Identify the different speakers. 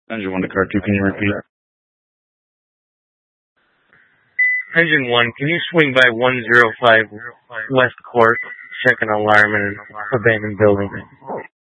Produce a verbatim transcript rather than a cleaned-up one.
Speaker 1: Engine one to car two, can you repeat?
Speaker 2: Engine one, can you swing by one oh five West Court, check an alarm in an abandoned building?